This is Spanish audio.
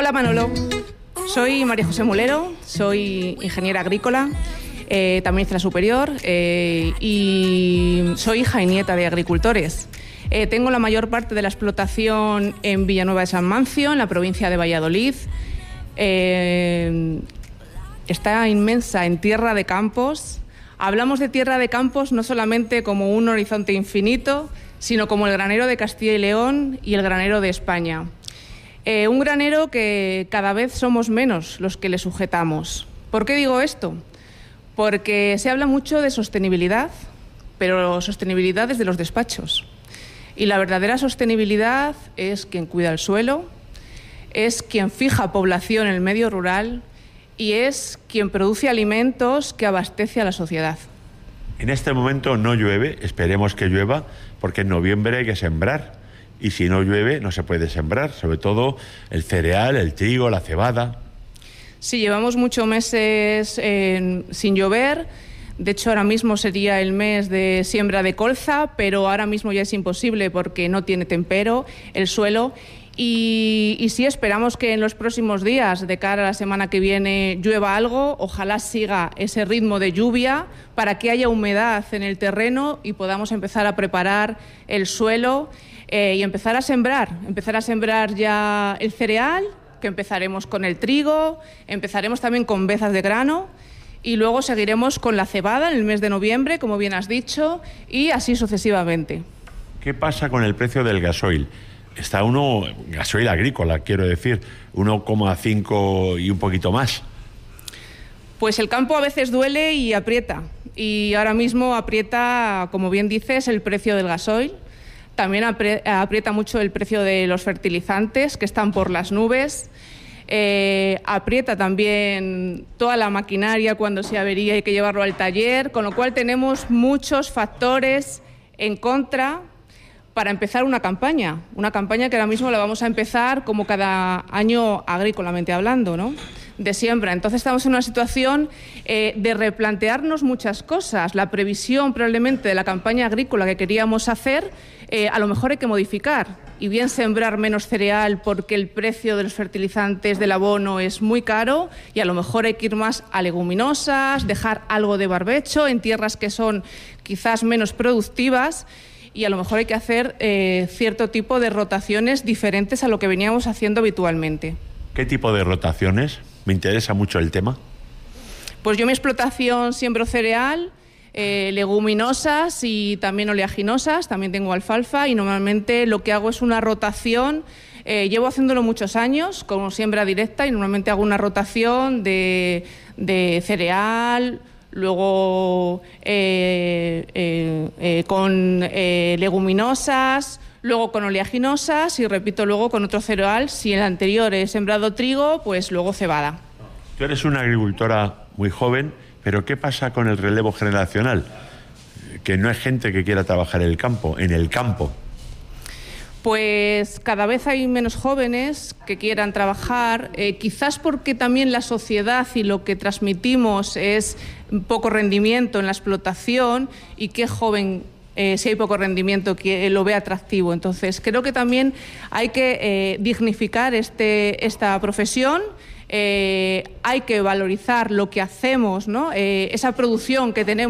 Hola Manolo, soy María José Mulero, soy ingeniera agrícola, también hice la superior y soy hija y nieta de agricultores. Tengo la mayor parte de la explotación en Villanueva de San Mancio, en la provincia de Valladolid. Está inmensa en tierra de campos. Hablamos de tierra de campos no solamente como un horizonte infinito, sino como el granero de Castilla y León y el granero de España. Un granero que cada vez somos menos los que le sujetamos. ¿Por qué digo esto? Porque se habla mucho de sostenibilidad, pero sostenibilidad desde los despachos. Y la verdadera sostenibilidad es quien cuida el suelo, es quien fija población en el medio rural y es quien produce alimentos que abastece a la sociedad. En este momento no llueve, esperemos que llueva, porque en noviembre hay que sembrar. Y si no llueve, no se puede sembrar, sobre todo el cereal, el trigo, la cebada. Sí, llevamos muchos meses sin llover. De hecho, ahora mismo sería el mes de siembra de colza, pero ahora mismo ya es imposible porque no tiene tempero el suelo. Y sí, esperamos que en los próximos días, de cara a la semana que viene, llueva algo. Ojalá siga ese ritmo de lluvia para que haya humedad en el terreno y podamos empezar a preparar el suelo y empezar a sembrar ya el cereal, que empezaremos con el trigo, empezaremos también con vezas de grano y luego seguiremos con la cebada en el mes de noviembre, como bien has dicho, y así sucesivamente. ¿Qué pasa con el precio del gasoil? Está gasoil agrícola, quiero decir, 1,5 y un poquito más. Pues el campo a veces duele y aprieta. Y ahora mismo aprieta, como bien dices, el precio del gasoil. También aprieta mucho el precio de los fertilizantes, que están por las nubes. Aprieta también toda la maquinaria cuando se avería, hay que llevarlo al taller, con lo cual tenemos muchos factores en contra para empezar una campaña que ahora mismo la vamos a empezar como cada año agrícolamente hablando, ¿no?, de siembra. Entonces estamos en una situación de replantearnos muchas cosas. La previsión probablemente de la campaña agrícola que queríamos hacer, a lo mejor hay que modificar y bien sembrar menos cereal porque el precio de los fertilizantes del abono es muy caro y a lo mejor hay que ir más a leguminosas, dejar algo de barbecho en tierras que son quizás menos productivas. Y a lo mejor hay que hacer cierto tipo de rotaciones diferentes a lo que veníamos haciendo habitualmente. ¿Qué tipo de rotaciones? Me interesa mucho el tema. Pues yo en mi explotación siembro cereal, leguminosas y también oleaginosas, también tengo alfalfa y normalmente lo que hago es una rotación. Llevo haciéndolo muchos años como siembra directa y normalmente hago una rotación de cereal, luego con leguminosas, luego con oleaginosas y repito luego con otro cereal. Si el anterior he sembrado trigo, pues luego cebada. Tú eres una agricultora muy joven, pero ¿qué pasa con el relevo generacional? Que no hay gente que quiera trabajar en el campo. Pues cada vez hay menos jóvenes que quieran trabajar, quizás porque también la sociedad y lo que transmitimos es poco rendimiento en la explotación y qué joven, si hay poco rendimiento, que lo ve atractivo. Entonces creo que también hay que dignificar esta profesión. Hay que valorizar lo que hacemos, ¿no?, esa producción que tenemos.